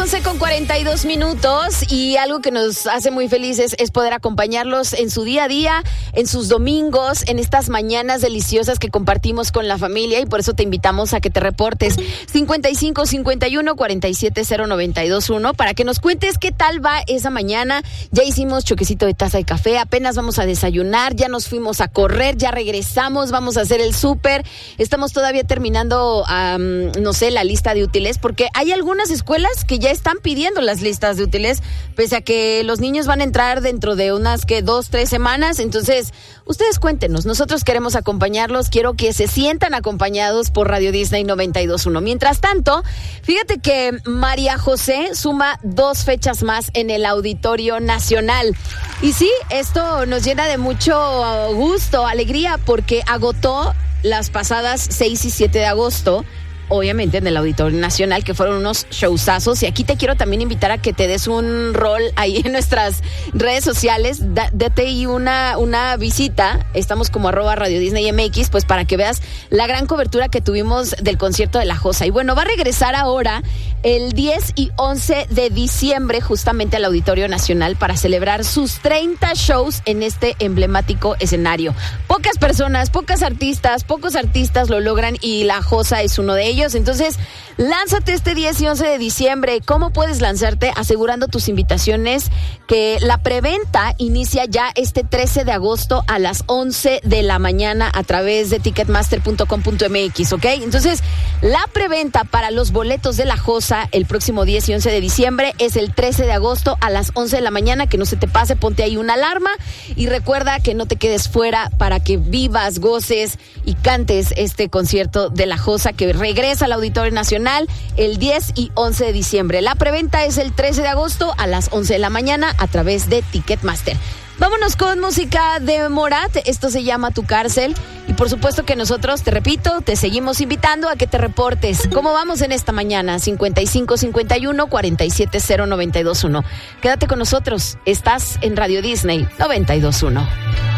11:42 y algo que nos hace muy felices es poder acompañarlos en su día a día, en sus domingos, en estas mañanas deliciosas que compartimos con la familia, y por eso te invitamos a que te reportes 55 51 47 0921 para que nos cuentes qué tal va esa mañana. Ya hicimos choquecito de taza de café, apenas vamos a desayunar, ya nos fuimos a correr, ya regresamos, vamos a hacer el súper, estamos todavía terminando la lista de útiles, porque hay algunas escuelas que ya están pidiendo las listas de útiles, pese a que los niños van a entrar dentro de unas 2-3 semanas. Entonces, ustedes cuéntenos, nosotros queremos acompañarlos, quiero que se sientan acompañados por Radio Disney 92.1. Mientras tanto, fíjate que María José suma 2 fechas más en el Auditorio Nacional. Y sí, esto nos llena de mucho gusto, alegría, porque agotó las pasadas 6 y 7 de agosto, obviamente en el Auditorio Nacional, que fueron unos showzazos. Y aquí te quiero también invitar a que te des un rol ahí en nuestras redes sociales, date ahí una visita, estamos como @Radio Disney MX, pues para que veas la gran cobertura que tuvimos del concierto de La Josa. Y bueno, va a regresar ahora el 10 y 11 de diciembre justamente al Auditorio Nacional para celebrar sus 30 shows en este emblemático escenario. Pocas personas, pocos artistas lo logran, y La Josa es uno de ellos. Entonces, lánzate este 10 y 11 de diciembre. ¿Cómo puedes lanzarte? Asegurando tus invitaciones, que la preventa inicia ya este 13 de agosto a las 11 de la mañana a través de ticketmaster.com.mx, ¿ok? Entonces, la preventa para los boletos de La Josa el próximo 10 y 11 de diciembre es el 13 de agosto a las 11 de la mañana. Que no se te pase, ponte ahí una alarma y recuerda que no te quedes fuera para que vivas, goces y cantes este concierto de La Josa, que regresa al Auditorio Nacional el 10 y 11 de diciembre. La preventa es el 13 de agosto a las 11 de la mañana a través de Ticketmaster. Vámonos con música de Morat, esto se llama Tu Cárcel, y por supuesto que nosotros, te repito, te seguimos invitando a que te reportes. ¿Cómo vamos en esta mañana? 55 51 47 0921. Quédate con nosotros, estás en Radio Disney 92.1.